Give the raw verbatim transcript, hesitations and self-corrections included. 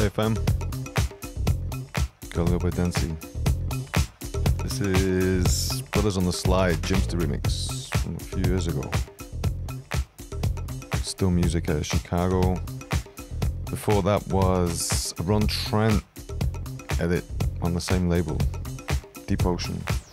F M. Got a little bit dancey. This is Brothers on the Slide, Jimster remix from a few years ago. Still music out of Chicago. Before that was a Ron Trent edit on the same label, Deep Ocean.